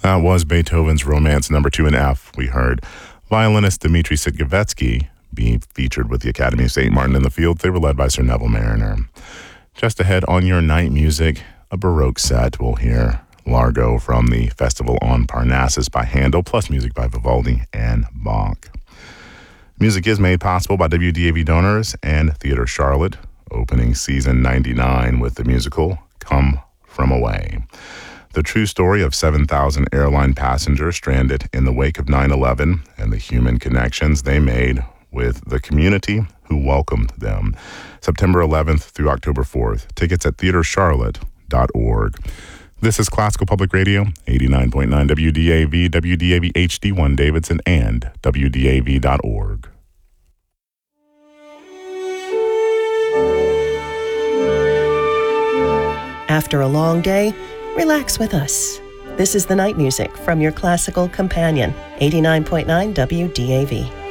That was Beethoven's Romance No. 2 in F. We heard violinist Dmitri Sitkevetsky be featured with the Academy of St. Martin in the Fields. They were led by Sir Neville Mariner. Just ahead on your night music, a Baroque set. We'll hear Largo from the Festival on Parnassus by Handel, plus music by Vivaldi and Bach. Music is made possible by WDAV donors and Theatre Charlotte, opening season 99 with the musical Come From Away. The true story of 7,000 airline passengers stranded in the wake of 9/11 and the human connections they made with the community who welcomed them. September 11th through October 4th. Tickets at theatrecharlotte.org. This is Classical Public Radio, 89.9 WDAV, WDAV HD1 Davidson, and WDAV.org. After a long day, relax with us. This is the night music from your classical companion, 89.9 WDAV.